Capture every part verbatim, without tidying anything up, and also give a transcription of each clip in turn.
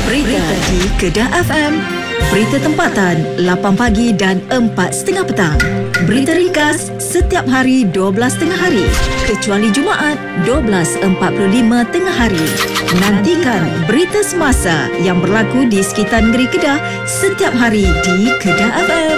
Berita di Kedah F M. Berita tempatan lapan pagi dan empat tiga puluh petang. Berita ringkas setiap hari dua belas tengah hari kecuali Jumaat dua belas empat puluh lima tengah hari. Nantikan berita semasa yang berlaku di sekitar negeri Kedah setiap hari di Kedah F M.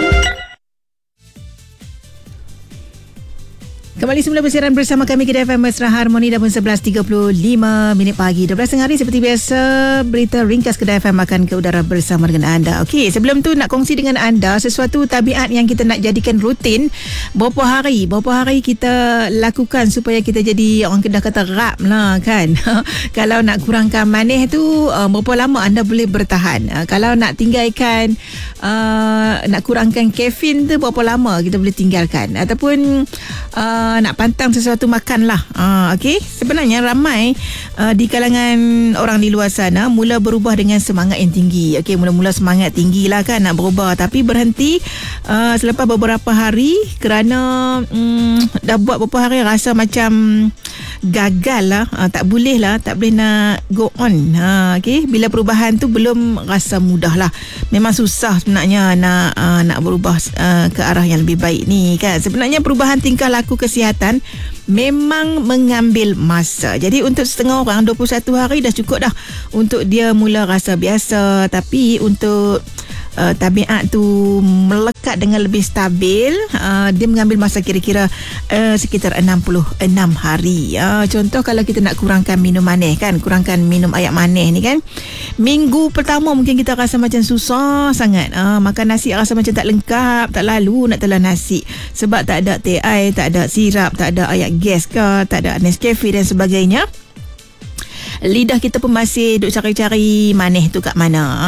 Kembali semula bersiaran bersama kami Kedah F M Mesra Harmoni dah pun sebelas tiga puluh lima minit pagi. dua belas tengah hari seperti biasa, berita ringkas Kedah F M akan ke udara bersama dengan anda. Okey, sebelum tu nak kongsi dengan anda sesuatu tabiat yang kita nak jadikan rutin. Berapa hari, berapa hari kita lakukan supaya kita jadi, orang Kedah kata rap lah kan. Kalau nak kurangkan manis tu, uh, berapa lama anda boleh bertahan. Uh, kalau nak tinggalkan, uh, nak kurangkan kafein tu, berapa lama kita boleh tinggalkan. Ataupun uh, nak pantang sesuatu makan lah. uh, okay? Sebenarnya ramai uh, di kalangan orang di luar sana mula berubah dengan semangat yang tinggi. Okay, mula-mula semangat tinggi lah kan nak berubah, tapi berhenti uh, selepas beberapa hari kerana um, dah buat beberapa hari rasa macam gagal lah, uh, tak boleh lah, tak boleh nak go on. uh, okay? Bila perubahan tu belum rasa mudah lah, memang susah sebenarnya nak uh, nak berubah uh, ke arah yang lebih baik ni kan. Sebenarnya perubahan tingkah laku kesihatan memang mengambil masa. Jadi untuk setengah orang dua puluh satu hari dah cukup dah untuk dia mula rasa biasa. Tapi untuk uh, tabiat tu melekat dengan lebih stabil, uh, dia mengambil masa kira-kira uh, sekitar enam puluh enam hari. Uh, contoh kalau kita nak kurangkan minum manis kan, kurangkan minum air manis ni kan, minggu pertama mungkin kita rasa macam susah sangat. Uh, makan nasi rasa macam tak lengkap, tak lalu nak telan nasi sebab tak ada teh air, tak ada sirap, tak ada air gas ke, tak ada Nescafe dan sebagainya. Lidah kita pun masih duk cari-cari manis tu kat mana.